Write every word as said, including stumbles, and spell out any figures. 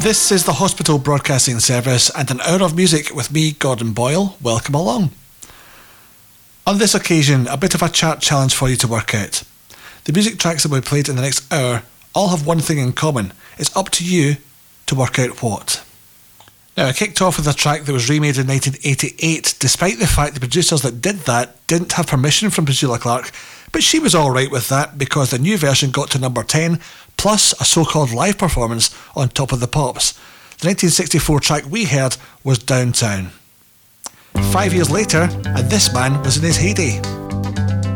This is the Hospital Broadcasting Service and an hour of music with me, Gordon Boyle. Welcome along. On this occasion, a bit of a chart challenge for you to work out. The music tracks that will be played in the next hour all have one thing in common. It's up to you to work out what. Now, I kicked off with a track that was remade in nineteen eighty-eight, despite the fact the producers that did that didn't have permission from Priscilla Clark, but she was alright with that because the new version got to number ten, plus a so-called live performance on Top of the Pops. The nineteen sixty-four track we heard was Downtown. Five years later, and this man was in his heyday.